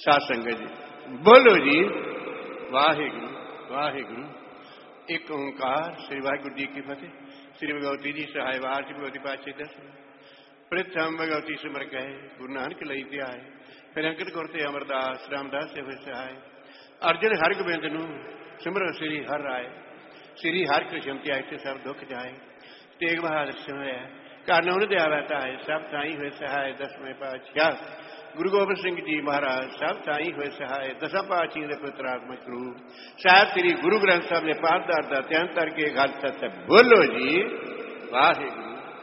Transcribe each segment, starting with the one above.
साध संगत जी बोलो जी वाहिगुरु वाहिगुरु। एक ओंकार श्री वाहिगुरु जी की फतेह। श्री भगवती जी सहाय वार श्री भगवती पातशाह दस प्रथम भगवती सिमर गए गुरु नानक लई ते आए। फिर अंकित गुरते अमरदास रामदास से होए सहाय। अर्जन हर गोबिंद नूं सिमरो श्री हर राय। श्री हर कृष्ण त्याग से सब दुख जाए। तेग बहादुर सिमरया कारण उन दयावता है सब ताई हुए सहाय। दसवें पातशाह गुरु गोबिंद सिंह जी महाराज सब ताई हुए सहाय। दसा पातशाही दे पुत्रात्मक रूप साहब श्री गुरु ग्रंथ साहब ने पाठदार का ध्यान करके गल सत बोलो जी वाहिगुरु।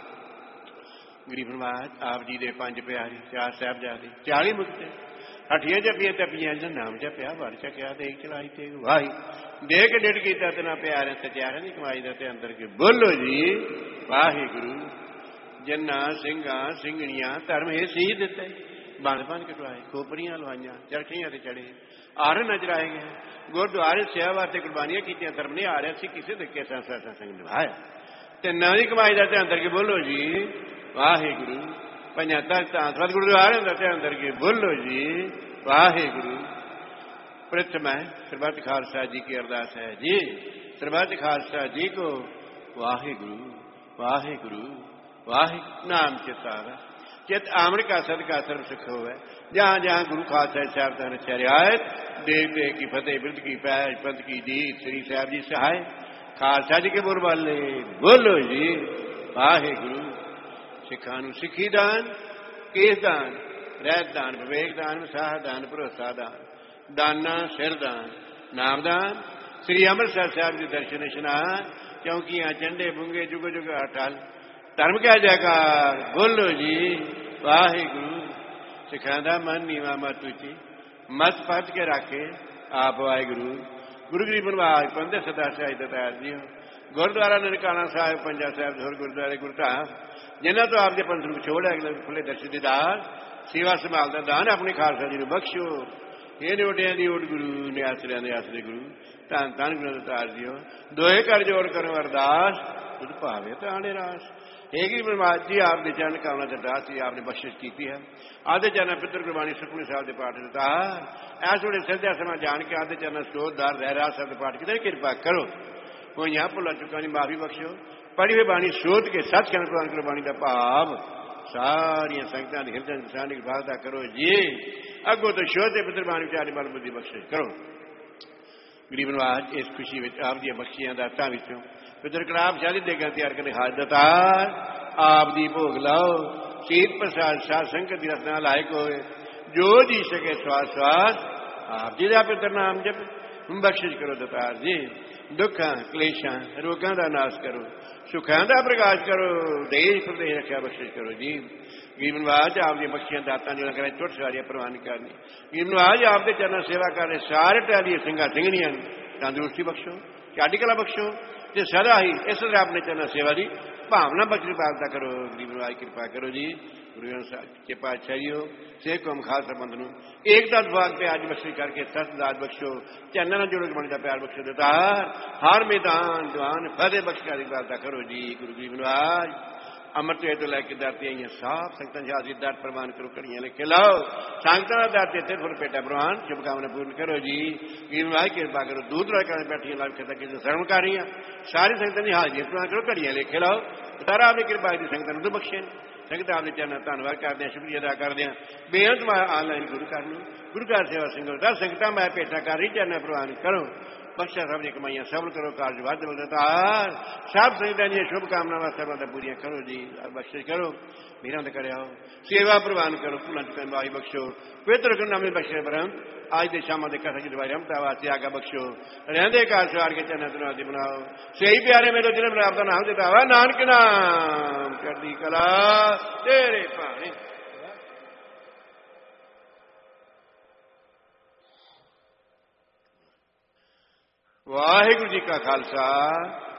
गरीब नवाज आप जी दे पंज प्यारे चार साहिबजादे 40 मुक्ते हठिया जपिया तपिया जो नाम जपिया वर चकिया देख चलाई ते वाही दे के डेढ़ किया तना प्यारे सत्यारे की कमाई दे अंदर के बोलो जी वाहिगुरु। जन्ना सिंगा सिंगणिया धर्म हे सी दिते बंद बंद कटवाए खोपरियां लवाइया चरखियां ते चढ़े आर नजराए गए गुरुद्वारे सेवा वास्ते कुर्बानियां की धर्म नहीं आ रहा सी किसी तरीके संग निभाया ते नवी कमाई दे अंदर के बोलो जी वाहिगुरु। पंजा तख्त सतगुरुद्वारे दे अंदर के बोलो जी वाहिगुरु। प्रथम है सरबत खालसा जी की अरदास है जी सरबत खालसा जी को वाहिगुरु वाहिगुरु वाहिगुरु नाम चितावे चित आमण का सदका सर्व सुख हो है। जहाँ जहाँ गुरु खालसा साहब तन शरियात देव देव की फतेह बिरद की पैज पंथ की जीत श्री साहब जी सहाय। खालसा जी के बुरबाले बोलो जी वाहिगुरु। सिखा नूं सिखी दान केस दान रहत दान विवेक दान विसाह दान भरोसा दान दाना सिर दान नाम दान श्री अमृतसर साहब जी दर्शन इशनान चौकियां झंडे बुंगे जुग जुग अटल धर्म क्या जयकार बोलो जी वाहिगुरु। सिखांदा मन नीवा मत उची मत पद के रखे आप वाहिगुरु। गुरु गरीब नवाज पंदे सदा साहिब दतार जी गुरुद्वारा ननकाना साहिब पंजा साहिब होर गुरुद्वारे गुरधाम जिन्हों तो आपके पंथ को छोड़ है खुले दर्शन दीदार सेवा संभाल का दान अपने खालसा जी को बख्शो। ये नोटिया की ओट गुरु ने आसरिया ने आसरे गुरु धन धन गुरु दतार जियो दोहे कर जोड़ करो अरदास खुद भावे तो आने रास। एक ही परमात्मा जी आपके चरण कामना अरदास ही आपने बख्शिश की है। आधे चरण पितर गुरबाणी सुखमनी साहब के पाठ दतार ऐस वे सद्या समा जान के आधे चरण स्रोतदार रहराज साहब के पाठ की कृपा करो। वो यहाँ भुला चुका नहीं माफी बख्शो। पढ़ी हुई बाणी स्रोत के सचखंड प्रदान करो बाणी का भाव सारिया संगतां हृदय इंसानी की भावता करो जी। अगो तो शोध पितर बाणी विचारी बल बुद्धि बख्शिश करो। गरीब नवाज इस खुशी में आप दी बख्शियां दातां विचों पितर कलाब शादी देगा तैयार करने हाथ दतार आप दी भोग लाओ शीत प्रसाद साध संगत की रचना लायक होए जो जी सके श्वास श्वास आप जी का पितर नाम जप बख्शिश करो दतार जी। दुखा क्लेशा रोगों का नाश करो सुखों का प्रकाश करो देश प्रदेश रक्षा बख्शिश करो जी। गरीब नवाज आपकी बख्शियां दातां जो करें चुट सारियां प्रवान करनी। गरीब नवाज आपके चरण सेवा कर रहे सारे टहलिए सिंगा सिंगणियां तंदुरुस्ती बख्शो चढ़ी कला बख्शो ते सदा ही इस अपने चरण सेवा की भावना बख्श पालता करो। गरीब नवाज कृपा करो जी। गुरु के पातशाही से कौम खालसा पंथ नूं एकता विभाग पे आज बख्शी करके सतदात बख्शो चैनल जोड़ो बन का प्यार बख्शो दतार हर मैदान जवान फतेह बख्श कर पालता करो जी। गुरु गरीब नवाज अमृत वे तो लैके दरते आई साफ संगतां हाजिर दर प्रवान करो घड़ियां लिखे लाओ संगतां दा दर ते फुल पेटा प्रवान शुभकामना पूर्ण करो जी। गरीब नवाज कृपा करो दूर दराज कर बैठियां लाभ खेता किसी श्रवण कर रही सारी संगतां दी हाजिर प्रवान करो घड़ियां लिखे लाओ सारा आपकी कृपा की संगतां नूं बख्शे संगत आपके चरण धन्यवाद करते हैं शुक्रिया अदा करते हैं। बेअंत मैं ऑनलाइन गुरु घर गुरु घर सेवा संगत दस संगत मैं भेटा कर रही चरण प्रवान करो बख्शा सब दी कमाइयां सफल करो कार्य वध दतार सब संगतां दी शुभकामनावां सर्वां पूरियां करो जी। बख्शिश करो मेरा करो सेवा प्रवान करो भुलां चुकां माफी बख्शो पवित्र गुरनामे बख्शे ब्रह्म आज के शाम के कथा की रमता वास्ते आगा बख्शो रहंदे कार सवार के चरण धनवादी बनाओ सही प्यारे मेरे जिन्हें प्राप्त नाम देता हुआ नानक नाम चढ़दी कला तेरे भाने। वाहिगुरु जी का खालसा